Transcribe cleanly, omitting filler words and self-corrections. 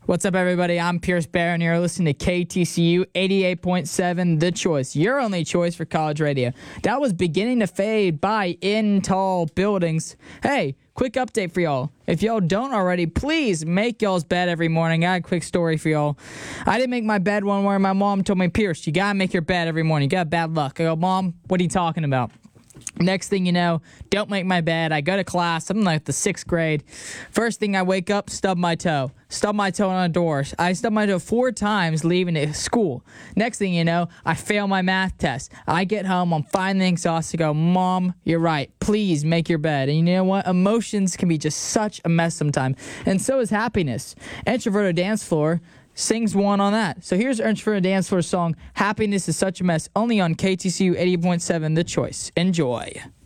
What's up, everybody? I'm Pierce Barron. You're listening to KTCU 88.7, The Choice, your only choice for college radio. That was Beginning to Fade by In Tall Buildings. Hey, quick update for y'all. If y'all don't already, please make y'all's bed every morning. I got a quick story for y'all. I didn't make my bed one morning. My mom told me, Pierce, you got to make your bed every morning. You got bad luck. I go, Mom, what are you talking about? Next thing you know, don't make my bed. I go to class. I'm like the 6th grade. First thing I wake up, stub my toe. Stub my toe on a door. I stubbed my toe 4 times leaving school. Next thing you know, I fail my math test. I get home. I'm finally exhausted. I go, Mom, you're right. Please make your bed. And you know what? Emotions can be just such a mess sometimes. And so is happiness. Introverted Dance Floor sings one on that. So here's Introverted Dance Floor song, Happiness is Such a Mess, only on KTCU 80.7, The Choice. Enjoy.